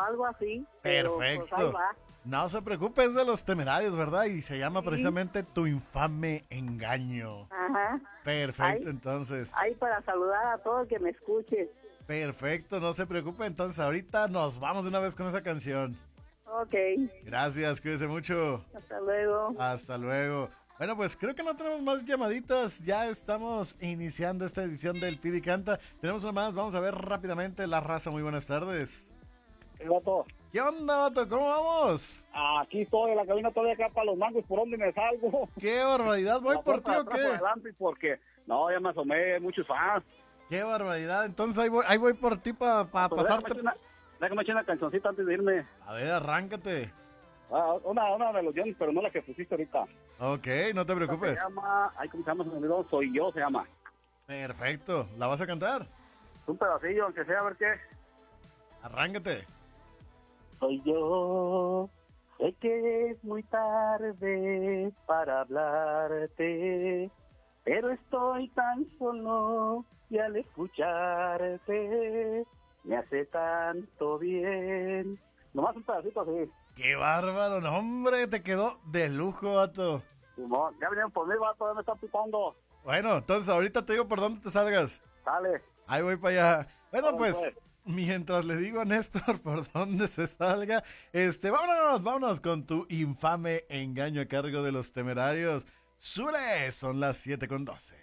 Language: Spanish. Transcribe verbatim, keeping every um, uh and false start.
algo así. Pero, Perfecto. pues, ahí va. No se preocupe, es de Los Temerarios, ¿verdad? Y se llama Sí. precisamente Tu Infame Engaño. Ajá. Perfecto, Ahí. entonces. Ahí para saludar a todo el que me escuche. Perfecto, no se preocupe. Entonces ahorita nos vamos de una vez con esa canción. Ok. Gracias, cuídese mucho. Hasta luego. Hasta luego. Bueno, pues creo que no tenemos más llamaditas. Ya estamos iniciando esta edición del Pidi Canta. Tenemos una más, vamos a ver rápidamente la raza. Muy buenas tardes. ¿Qué vato? ¿Qué onda, vato? ¿Cómo vamos? Aquí estoy en la cabina todavía acá para los mangos, ¿por dónde me salgo? ¡Qué barbaridad! ¿Voy La por ti puerta de o atrás qué? por adelante porque, no, ya me asomé, hay muchos fans. ¡Qué barbaridad! Entonces ahí voy, ahí voy por ti para pa Pero pasarte. Déjame echar una, déjame echar una cancioncita antes de irme. A ver, arráncate. Ah, una, una de los Johnny, pero no la que pusiste ahorita. Ok, no te preocupes. Se llama, ay, ¿cómo se llama? Se me olvidó, Soy Yo, se llama. Perfecto. ¿La vas a cantar? Un pedacillo, aunque sea, a ver qué. Arráncate. Soy yo, sé que es muy tarde para hablarte, pero estoy tan solo y al escucharte me hace tanto bien. Nomás un pedacito así. ¡Qué bárbaro! No, hombre, te quedó de lujo, vato. Simón, ya vinieron por mí, vato, ya me están pitando. Bueno, entonces ahorita te digo por dónde te salgas. Dale. Ahí voy para allá. Bueno, Vamos, pues, pues. mientras le digo a Néstor por dónde se salga, este, vámonos, vámonos con Tu Infame Engaño a cargo de Los Temerarios. ¡Súbele! Son las siete con doce.